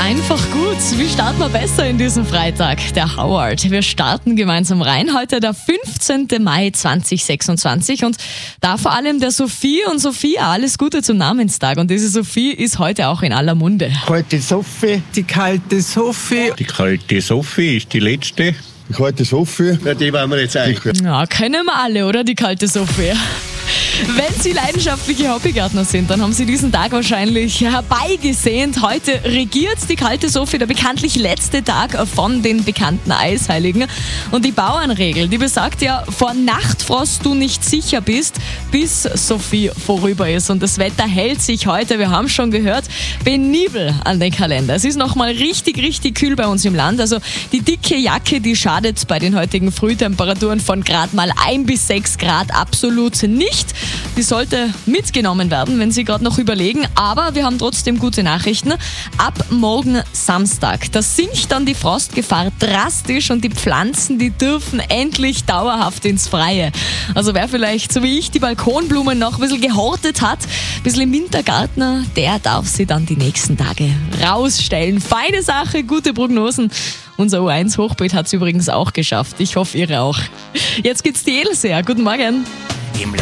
Einfach gut. Wie starten wir besser in diesem Freitag? Der Howard. Wir starten gemeinsam rein. Heute der 15. Mai 2026 und da vor allem der Sophie und Sophia. Alles Gute zum Namenstag. Und diese Sophie ist heute auch in aller Munde. Kalte Sophie. Die kalte Sophie. Die kalte Sophie ist die letzte. Die kalte Sophie. Ja, die wollen wir jetzt eigentlich. Ja, kennen wir alle, oder? Die kalte Sophie. Wenn Sie leidenschaftliche Hobbygärtner sind, dann haben Sie diesen Tag wahrscheinlich herbeigesehnt. Heute regiert die kalte Sophie, der bekanntlich letzte Tag von den bekannten Eisheiligen. Und die Bauernregel, die besagt ja, vor Nachtfrost du nicht sicher bist, bis Sophie vorüber ist. Und das Wetter hält sich heute, wir haben schon gehört, penibel an den Kalender. Es ist nochmal richtig, richtig kühl bei uns im Land. Also die dicke Jacke, die schadet bei den heutigen Frühtemperaturen von gerade mal 1 bis 6 Grad absolut nicht. Die sollte mitgenommen werden, wenn Sie gerade noch überlegen. Aber wir haben trotzdem gute Nachrichten. Ab morgen Samstag, da sinkt dann die Frostgefahr drastisch und die Pflanzen, die dürfen endlich dauerhaft ins Freie. Also wer vielleicht, so wie ich, die Balkonblumen noch ein bisschen gehortet hat, ein bisschen im Wintergarten, der darf sie dann die nächsten Tage rausstellen. Feine Sache, gute Prognosen. Unser U1-Hochbeet hat es übrigens auch geschafft. Ich hoffe, ihr auch. Jetzt geht's die Else. Guten Morgen.